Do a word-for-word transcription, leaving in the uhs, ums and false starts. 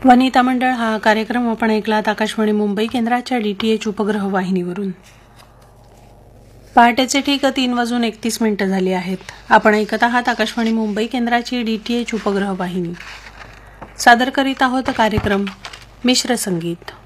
वनिता मंडळ हा कार्यक्रम आपण ऐकलात आकाशवाणी मुंबई केंद्राच्या डीटीएच उपग्रह वाहिनीवरून. पहाटेचे ठीक तीन वाजून एकतीस मिनिटं झाली आहेत. आपण ऐकत आहात आकाशवाणी मुंबई केंद्राची डीटीएच उपग्रह वाहिनी. सादर करीत आहोत कार्यक्रम मिश्र संगीत.